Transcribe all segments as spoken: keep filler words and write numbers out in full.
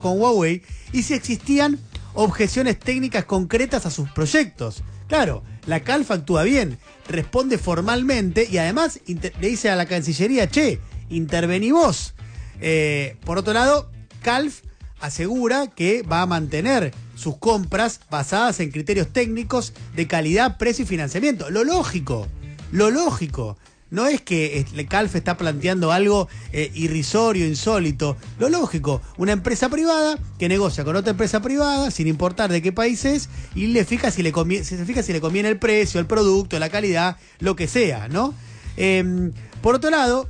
con Huawei y si existían objeciones técnicas concretas a sus proyectos. Claro, la Calf actúa bien, responde formalmente y además le dice a la Cancillería, che, intervení vos. Eh, por otro lado, Calf asegura que va a mantener sus compras basadas en criterios técnicos de calidad, precio y financiamiento. Lo lógico, lo lógico. No es que el Calf está planteando algo eh, irrisorio, insólito. Lo lógico, una empresa privada que negocia con otra empresa privada, sin importar de qué país es, y le fija si le conviene, se fija si le conviene el precio, el producto, la calidad, lo que sea, ¿no? Eh, por otro lado,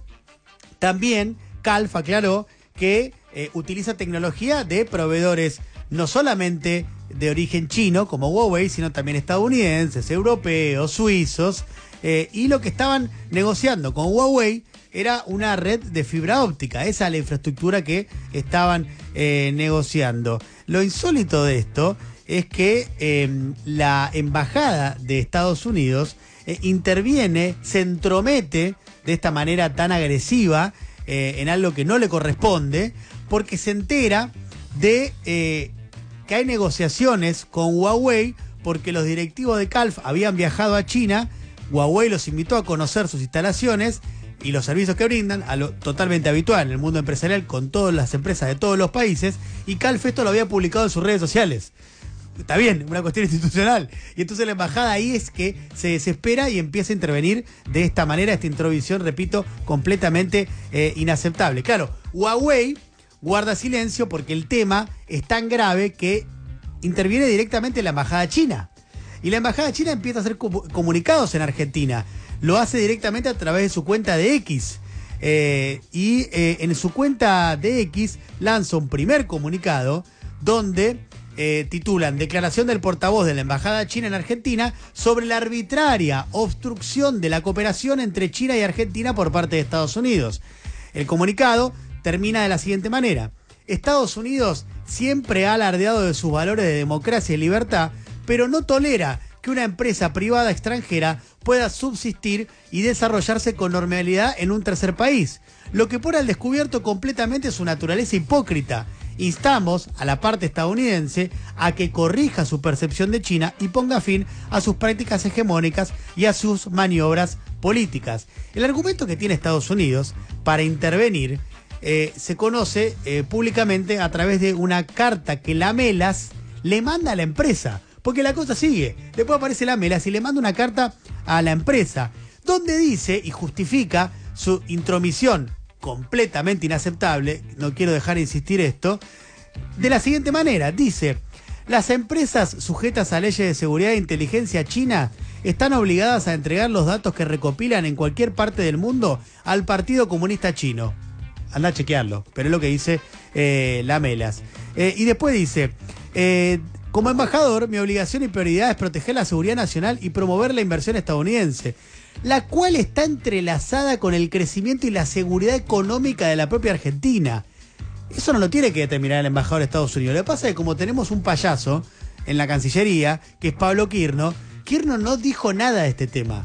también Calf aclaró que eh, utiliza tecnología de proveedores no solamente de origen chino, como Huawei, sino también estadounidenses, europeos, suizos. Eh, y lo que estaban negociando con Huawei era una red de fibra óptica. Esa es la infraestructura que estaban eh, negociando. Lo insólito de esto es que eh, la embajada de Estados Unidos eh, interviene, se entromete de esta manera tan agresiva eh, en algo que no le corresponde, porque se entera de eh, que hay negociaciones con Huawei porque los directivos de Calf habían viajado a China. Huawei los invitó a conocer sus instalaciones y los servicios que brindan, a lo totalmente habitual en el mundo empresarial con todas las empresas de todos los países, y Calf esto lo había publicado en sus redes sociales. Está bien, una cuestión institucional. Y entonces la embajada ahí es que se desespera y empieza a intervenir de esta manera, esta introvisión, repito, completamente eh, inaceptable. Claro, Huawei guarda silencio porque el tema es tan grave que interviene directamente la embajada china. Y la embajada china empieza a hacer comunicados en Argentina. Lo hace directamente a través de su cuenta de X. Eh, y eh, en su cuenta de X lanza un primer comunicado donde eh, titulan Declaración del portavoz de la embajada china en Argentina sobre la arbitraria obstrucción de la cooperación entre China y Argentina por parte de Estados Unidos. El comunicado termina de la siguiente manera. Estados Unidos siempre ha alardeado de sus valores de democracia y libertad, pero no tolera que una empresa privada extranjera pueda subsistir y desarrollarse con normalidad en un tercer país, lo que pone al descubierto completamente su naturaleza hipócrita. Instamos a la parte estadounidense a que corrija su percepción de China y ponga fin a sus prácticas hegemónicas y a sus maniobras políticas. El argumento que tiene Estados Unidos para intervenir eh, se conoce eh, públicamente a través de una carta que la Melas le manda a la empresa. Porque la cosa sigue. Después aparece la Melas y le manda una carta a la empresa donde dice y justifica su intromisión completamente inaceptable, no quiero dejar de insistir esto, de la siguiente manera. Dice, las empresas sujetas a leyes de seguridad e inteligencia china están obligadas a entregar los datos que recopilan en cualquier parte del mundo al Partido Comunista Chino. Anda a chequearlo, pero es lo que dice eh, la Melas. Eh, y después dice... Eh, Como embajador, mi obligación y prioridad es proteger la seguridad nacional y promover la inversión estadounidense, la cual está entrelazada con el crecimiento y la seguridad económica de la propia Argentina. Eso no lo tiene que determinar el embajador de Estados Unidos. Lo que pasa es que como tenemos un payaso en la Cancillería, que es Pablo Quirno, Quirno no dijo nada de este tema.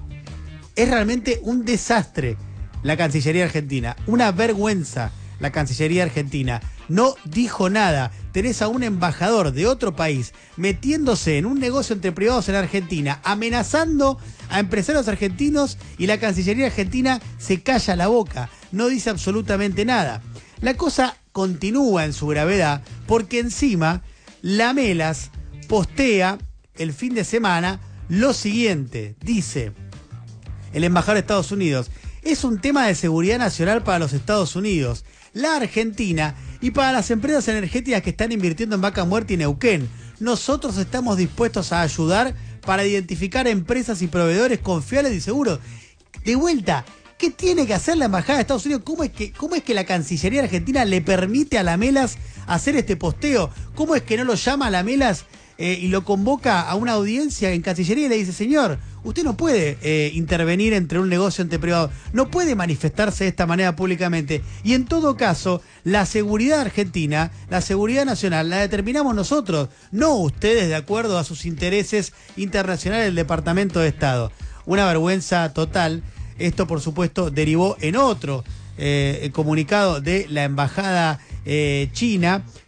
Es realmente un desastre la Cancillería argentina, una vergüenza la Cancillería argentina. No dijo nada. Tenés a un embajador de otro país metiéndose en un negocio entre privados en Argentina, amenazando a empresarios argentinos, y la Cancillería argentina se calla la boca, no dice absolutamente nada. La cosa continúa en su gravedad porque encima la Melas postea el fin de semana lo siguiente. Dice el embajador de Estados Unidos: es un tema de seguridad nacional para los Estados Unidos, la Argentina y para las empresas energéticas que están invirtiendo en Vaca Muerta y Neuquén. Nosotros estamos dispuestos a ayudar para identificar empresas y proveedores confiables y seguros. De vuelta, ¿qué tiene que hacer la embajada de Estados Unidos? ¿Cómo es que, cómo es que la Cancillería argentina le permite a la Melas hacer este posteo? ¿Cómo es que no lo llama a la Melas eh, y lo convoca a una audiencia en Cancillería y le dice: señor, usted no puede eh, intervenir entre un negocio entre privados, no puede manifestarse de esta manera públicamente? Y en todo caso, la seguridad argentina, la seguridad nacional, la determinamos nosotros, no ustedes de acuerdo a sus intereses internacionales del Departamento de Estado. Una vergüenza total. Esto, por supuesto, derivó en otro eh, comunicado de la Embajada eh, China,